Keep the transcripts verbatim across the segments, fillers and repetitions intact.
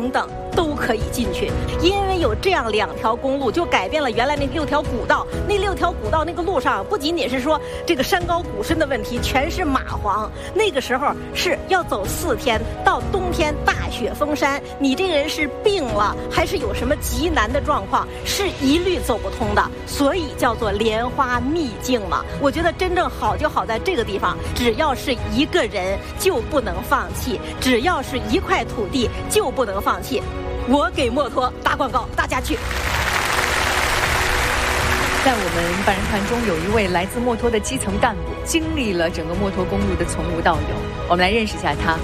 等等都可以进去。因为有这样两条公路，就改变了原来那六条古道。那六条古道那个路上，不仅仅是说这个山高谷深的问题，全是蚂蟥。那个时候是要走四天，到冬天大雪封山，你这个人是病了，还是有什么极难的状况，是一律走不通的。所以叫做莲花秘境嘛。我觉得真正好就好在这个地方，只要是一个人就不能放弃，只要是一块土地就不能放弃。我给墨脱打广告，大家去。 在我们百人团中有一位来自墨脱的基层干部，经历了整个墨脱公路的从无到有，我们来认识一下他。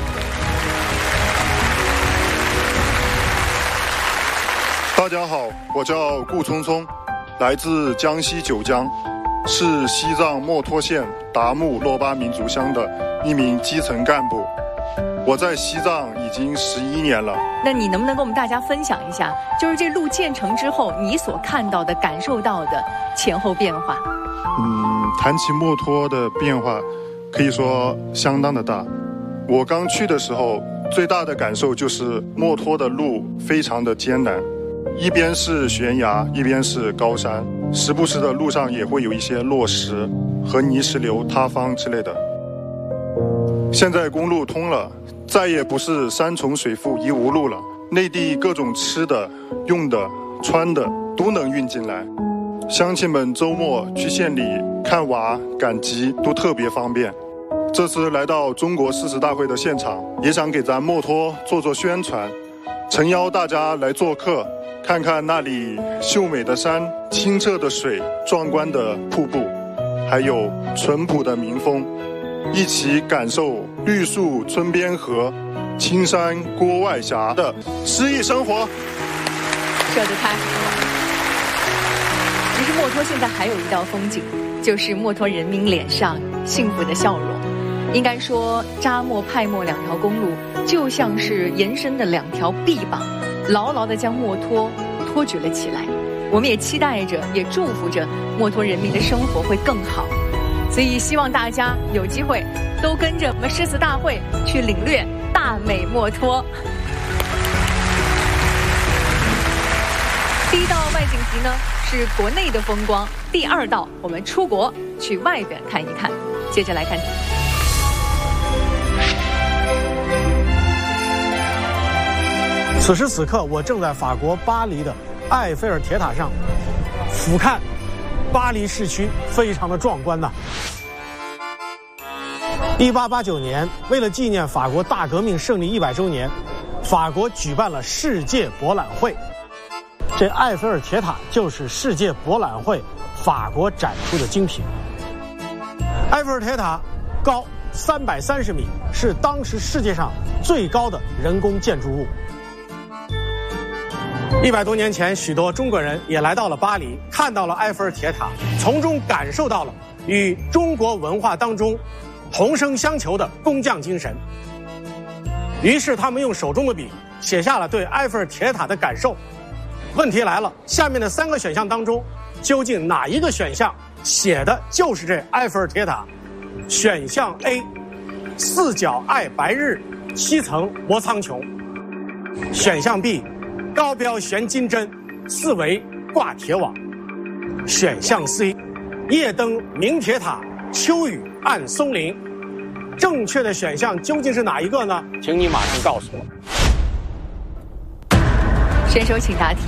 大家好，我叫顾聪聪，来自江西九江，是西藏墨脱县达木洛巴民族乡的一名基层干部。我在西藏已经十一年了。 那你能不能跟我们大家分享一下，就是这路建成之后你所看到的、感受到的前后变化？ 嗯，谈起墨脱的变化，可以说相当的大。我刚去的时候，最大的感受就是墨脱的路非常的艰难，一边是悬崖，一边是高山，时不时的路上也会有一些落石和泥石流塌方之类的。现在公路通了，再也不是山重水复疑无路了，内地各种吃的、用的、穿的都能运进来。乡亲们周末去县里看娃、赶集都特别方便。这次来到中国四十大会的现场，也想给咱墨脱做做宣传，诚邀大家来做客，看看那里秀美的山、清澈的水、壮观的瀑布，还有淳朴的民风，一起感受绿树村边合、青山郭外峡的诗意生活。 说得太好了。其实墨脱现在还有一道风景，就是墨脱人民脸上幸福的笑容。应该说，扎墨派墨两条公路就像是延伸的两条臂膀，牢牢地将墨脱托举了起来。我们也期待着，也祝福着墨脱人民的生活会更好。所以希望大家有机会都跟着我们诗词大会去领略大美墨脱。第一道外景题呢是国内的风光，第二道我们出国去外边看一看。接着来看题。 此时此刻，我正在法国巴黎的埃菲尔铁塔上俯瞰巴黎市区，非常的壮观呐。一八八九年，为了纪念法国大革命胜利一百周年，法国举办了世界博览会。这埃菲尔铁塔就是世界博览会法国展出的精品。埃菲尔铁塔高三百三十米，是当时世界上最高的人工建筑物。一百多年前，许多中国人也来到了巴黎，看到了埃菲尔铁塔，从中感受到了与中国文化当中同声相求的工匠精神。于是他们用手中的笔写下了对埃菲尔铁塔的感受。问题来了，下面的三个选项当中，究竟哪一个选项写的就是这埃菲尔铁塔？选项 A， 四角爱白日，七层磨苍穹。选项 B， 高标悬金针，四围挂铁网。选项 C， 夜登明铁塔，秋雨暗松林。正确的选项究竟是哪一个呢？ 请你马上告诉我。 选手请答题。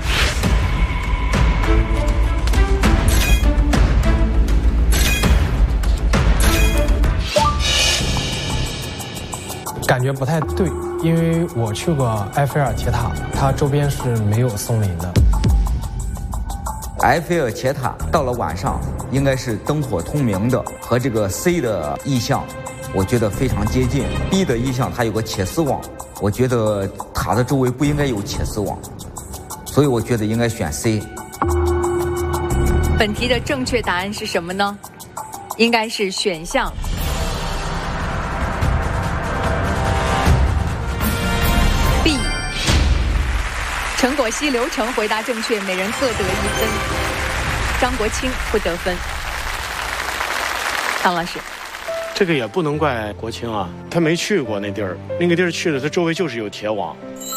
感觉不太对，因为我去过埃菲尔铁塔，它周边是没有松林的。 埃菲尔铁塔到了晚上应该是灯火通明的，和这个 C 的意象我觉得非常接近。 B 的意象它有个铁丝网，我觉得塔的周围不应该有铁丝网，所以我觉得应该选 C。 本题的正确答案是什么呢？应该是选项陈果希、刘成回答正确，每人各得一分。张国清不得分。汤老师， 这个也不能怪国清啊，他没去过那地儿，那个地儿去了，他周围就是有铁网。